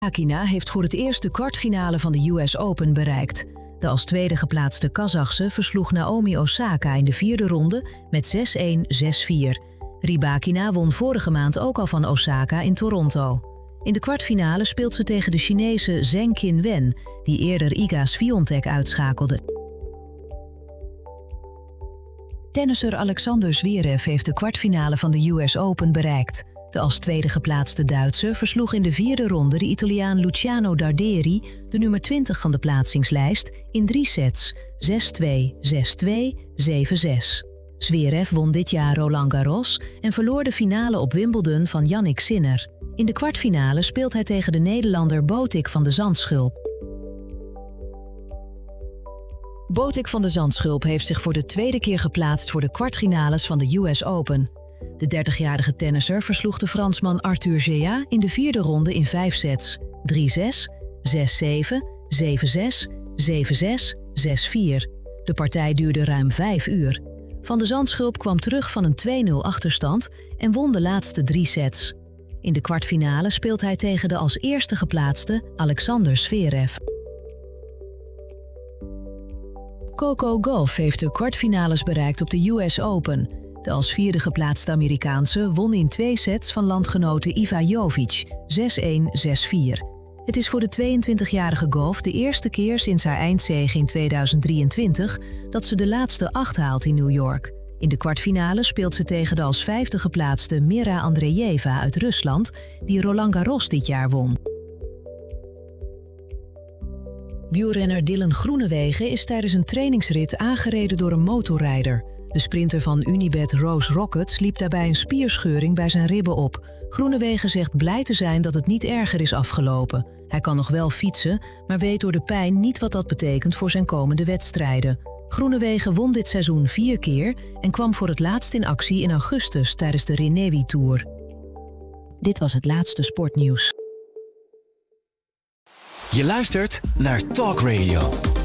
Rybakina heeft voor het eerst de kwartfinale van de US Open bereikt. De als tweede geplaatste Kazachse versloeg Naomi Osaka in de vierde ronde met 6-1, 6-4. Rybakina won vorige maand ook al van Osaka in Toronto. In de kwartfinale speelt ze tegen de Chinese Zheng Qinwen, die eerder Iga Swiatek uitschakelde. Tennisser Alexander Zverev heeft de kwartfinale van de US Open bereikt. De als tweede geplaatste Duitser versloeg in de vierde ronde de Italiaan Luciano Darderi, de nummer 20 van de plaatsingslijst, in 3 sets, 6-2, 6-2, 7-6. Zverev won dit jaar Roland Garros en verloor de finale op Wimbledon van Jannik Sinner. In de kwartfinale speelt hij tegen de Nederlander Botic van de Zandschulp. Botic van de Zandschulp heeft zich voor de tweede keer geplaatst voor de kwartfinales van de US Open. De 30-jarige tennisser versloeg de Fransman Arthur Gea in de vierde ronde in 5 sets, 3-6, 6-7, 7-6, 7-6, 6-4. De partij duurde ruim 5 uur. Van de Zandschulp kwam terug van een 2-0 achterstand en won de laatste 3 sets. In de kwartfinale speelt hij tegen de als eerste geplaatste Alexander Zverev. Coco Gauff heeft de kwartfinales bereikt op de US Open. De als vierde geplaatste Amerikaanse won in 2 sets van landgenote Iva Jovic, 6-1, 6-4. Het is voor de 22-jarige Gauff de eerste keer sinds haar eindzege in 2023 dat ze de laatste 8 haalt in New York. In de kwartfinale speelt ze tegen de als vijfde geplaatste Mira Andreeva uit Rusland, die Roland Garros dit jaar won. Wielrenner Dylan Groenewegen is tijdens een trainingsrit aangereden door een motorrijder. De sprinter van Unibet Rose Rockets liep daarbij een spierscheuring bij zijn ribben op. Groenewegen zegt blij te zijn dat het niet erger is afgelopen. Hij kan nog wel fietsen, maar weet door de pijn niet wat dat betekent voor zijn komende wedstrijden. Groenewegen won dit seizoen 4 keer en kwam voor het laatst in actie in augustus tijdens de Renewi Tour. Dit was het laatste sportnieuws. Je luistert naar Talk Radio.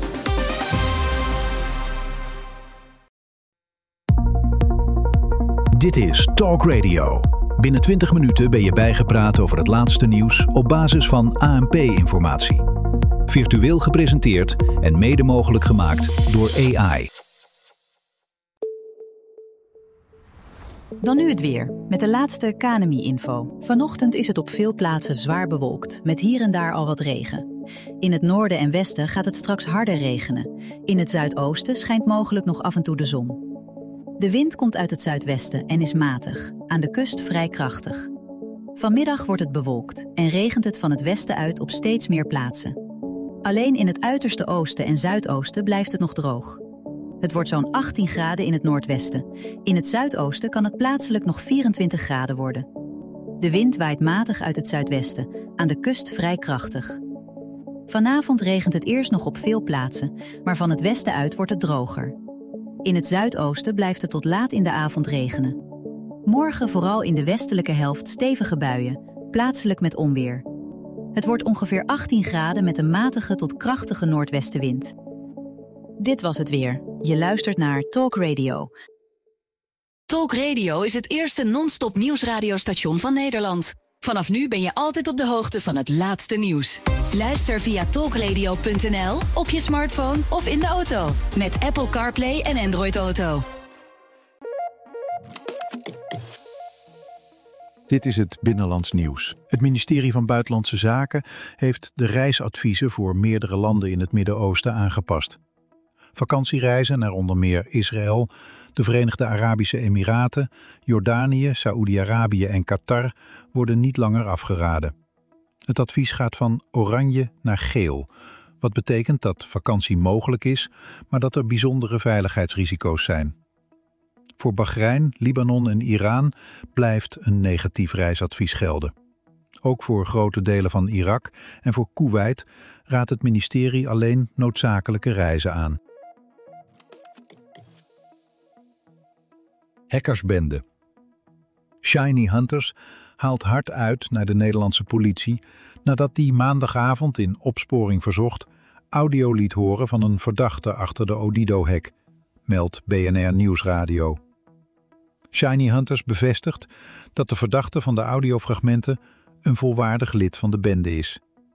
Dit is Talk Radio. Binnen 20 minuten ben je bijgepraat over het laatste nieuws op basis van ANP-informatie. Virtueel gepresenteerd en mede mogelijk gemaakt door AI. Dan nu het weer, met de laatste KNMI-info. Vanochtend is het op veel plaatsen zwaar bewolkt, met hier en daar al wat regen. In het noorden en westen gaat het straks harder regenen. In het zuidoosten schijnt mogelijk nog af en toe de zon. De wind komt uit het zuidwesten en is matig, aan de kust vrij krachtig. Vanmiddag wordt het bewolkt en regent het van het westen uit op steeds meer plaatsen. Alleen in het uiterste oosten en zuidoosten blijft het nog droog. Het wordt zo'n 18 graden in het noordwesten. In het zuidoosten kan het plaatselijk nog 24 graden worden. De wind waait matig uit het zuidwesten, aan de kust vrij krachtig. Vanavond regent het eerst nog op veel plaatsen, maar van het westen uit wordt het droger. In het zuidoosten blijft het tot laat in de avond regenen. Morgen vooral in de westelijke helft stevige buien, plaatselijk met onweer. Het wordt ongeveer 18 graden met een matige tot krachtige noordwestenwind. Dit was het weer. Je luistert naar Talk Radio. Talk Radio is het eerste non-stop nieuwsradiostation van Nederland. Vanaf nu ben je altijd op de hoogte van het laatste nieuws. Luister via talkradio.nl, op je smartphone of in de auto. Met Apple CarPlay en Android Auto. Dit is het Binnenlands Nieuws. Het ministerie van Buitenlandse Zaken heeft de reisadviezen voor meerdere landen in het Midden-Oosten aangepast. Vakantiereizen naar onder meer Israël, de Verenigde Arabische Emiraten, Jordanië, Saoedi-Arabië en Qatar worden niet langer afgeraden. Het advies gaat van oranje naar geel, wat betekent dat vakantie mogelijk is, maar dat er bijzondere veiligheidsrisico's zijn. Voor Bahrein, Libanon en Iran blijft een negatief reisadvies gelden. Ook voor grote delen van Irak en voor Koeweit raadt het ministerie alleen noodzakelijke reizen aan. Hackersbende. Shiny Hunters haalt hard uit naar de Nederlandse politie nadat die maandagavond in Opsporing Verzocht audio liet horen van een verdachte achter de Odido-hack, meldt BNR Nieuwsradio. Shiny Hunters bevestigt dat de verdachte van de audiofragmenten een volwaardig lid van de bende is.